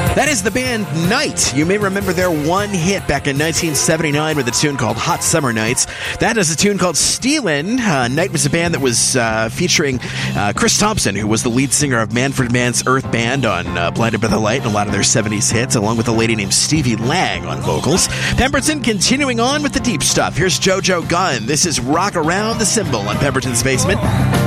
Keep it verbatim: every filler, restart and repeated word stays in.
That is the band Night. You may remember their one hit back in nineteen seventy-nine with a tune called Hot Summer Nights. That is a tune called Stealin'. Uh, Night was a band that was uh, featuring uh, Chris Thompson, who was the lead singer of Manfred Mann's Earth Band on uh, Blinded by the Light and a lot of their seventies hits, along with a lady named Stevie Lang on vocals. Pemberton continuing on with the deep stuff. Here's JoJo Gunn. This is Rock Around the Cymbal on Pemberton's Basement.